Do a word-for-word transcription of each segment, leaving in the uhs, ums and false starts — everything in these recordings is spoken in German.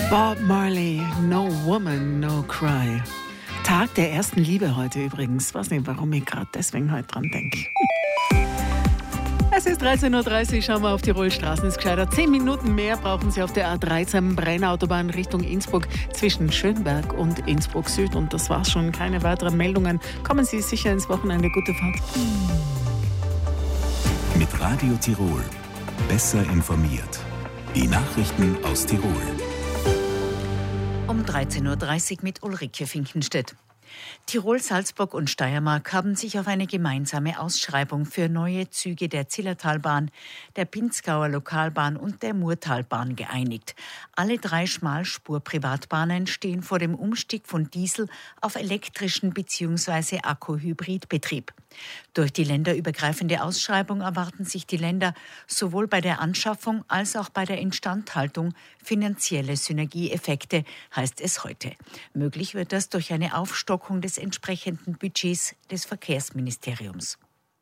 Bob Marley, No Woman, No Cry. Tag der ersten Liebe heute übrigens. Ich weiß nicht, warum ich gerade deswegen heute dran denke. Es ist dreizehn Uhr dreißig, schauen wir auf Tirol Straßen, ist gescheiter. Zehn Minuten mehr brauchen Sie auf der A dreizehn Brennautobahn Richtung Innsbruck zwischen Schönberg und Innsbruck Süd. Und das war's schon, keine weiteren Meldungen. Kommen Sie sicher ins Wochenende. Gute Fahrt. Mit Radio Tirol. Besser informiert. Die Nachrichten aus Tirol. Um dreizehn Uhr dreißig mit Ulrike Finkenstedt. Tirol, Salzburg und Steiermark haben sich auf eine gemeinsame Ausschreibung für neue Züge der Zillertalbahn, der Pinzgauer Lokalbahn und der Murtalbahn geeinigt. Alle drei Schmalspur-Privatbahnen stehen vor dem Umstieg von Diesel auf elektrischen bzw. Akkuhybridbetrieb. Durch die länderübergreifende Ausschreibung erwarten sich die Länder sowohl bei der Anschaffung als auch bei der Instandhaltung finanzielle Synergieeffekte, heißt es heute. Möglich wird das durch eine Aufstockung des entsprechenden Budgets des Verkehrsministeriums.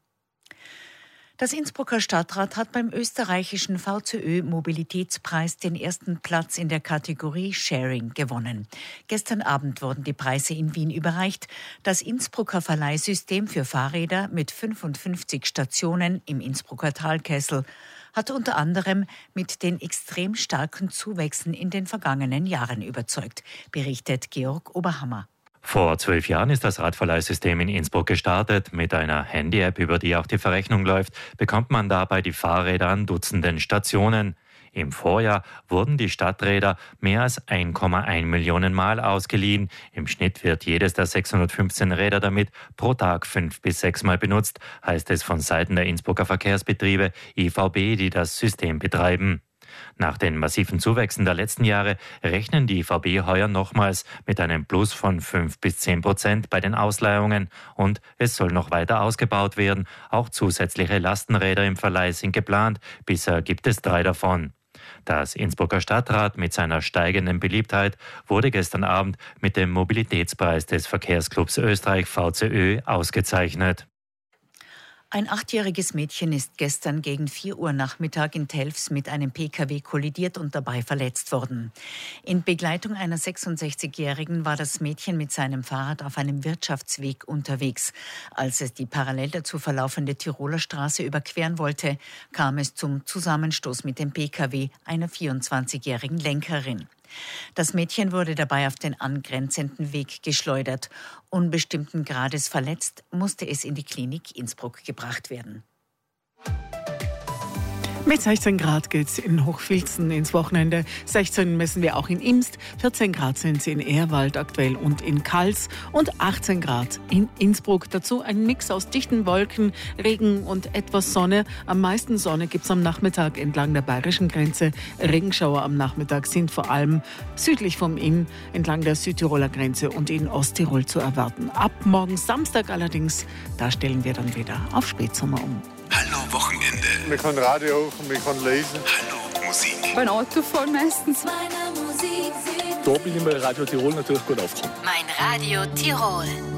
Das Innsbrucker Stadtrat hat beim österreichischen V Z Ö-Mobilitätspreis den ersten Platz in der Kategorie Sharing gewonnen. Gestern Abend wurden die Preise in Wien überreicht. Das Innsbrucker Verleihsystem für Fahrräder mit fünfundfünfzig Stationen im Innsbrucker Talkessel hat unter anderem mit den extrem starken Zuwächsen in den vergangenen Jahren überzeugt, berichtet Georg Oberhammer. Vor zwölf Jahren ist das Radverleihsystem in Innsbruck gestartet. Mit einer Handy-App, über die auch die Verrechnung läuft, bekommt man dabei die Fahrräder an Dutzenden Stationen. Im Vorjahr wurden die Stadträder mehr als eins Komma eins Millionen Mal ausgeliehen. Im Schnitt wird jedes der sechshundertfünfzehn Räder damit pro Tag fünf bis sechs Mal benutzt, heißt es von Seiten der Innsbrucker Verkehrsbetriebe I V B, die das System betreiben. Nach den massiven Zuwächsen der letzten Jahre rechnen die I V B heuer nochmals mit einem Plus von fünf bis zehn Prozent bei den Ausleihungen und es soll noch weiter ausgebaut werden. Auch zusätzliche Lastenräder im Verleih sind geplant. Bisher gibt es drei davon. Das Innsbrucker Stadtrat mit seiner steigenden Beliebtheit wurde gestern Abend mit dem Mobilitätspreis des Verkehrsclubs Österreich V Z Ö ausgezeichnet. Ein achtjähriges Mädchen ist gestern gegen vier Uhr Nachmittag in Telfs mit einem P K W kollidiert und dabei verletzt worden. In Begleitung einer sechsundsechzigjährigen war das Mädchen mit seinem Fahrrad auf einem Wirtschaftsweg unterwegs. Als es die parallel dazu verlaufende Tiroler Straße überqueren wollte, kam es zum Zusammenstoß mit dem P K W einer vierundzwanzigjährigen Lenkerin. Das Mädchen wurde dabei auf den angrenzenden Weg geschleudert. Unbestimmten Grades verletzt, musste es in die Klinik Innsbruck gebracht werden. Mit sechzehn Grad geht's in Hochfilzen ins Wochenende. sechzehn messen wir auch in Imst, vierzehn Grad sind es in Ehrwald aktuell und in Kals und achtzehn Grad in Innsbruck. Dazu ein Mix aus dichten Wolken, Regen und etwas Sonne. Am meisten Sonne gibt's am Nachmittag entlang der bayerischen Grenze. Regenschauer am Nachmittag sind vor allem südlich vom Inn, entlang der Südtiroler Grenze und in Osttirol zu erwarten. Ab morgen Samstag allerdings, da stellen wir dann wieder auf Spätsommer um. Hallo Wochenende. Man kann Radio hören, man kann lesen. Hallo Musik. Beim Autofahren meistens. Meine Musik. Da bin ich bei Radio Tirol natürlich gut aufgekommen. Mein Radio Tirol.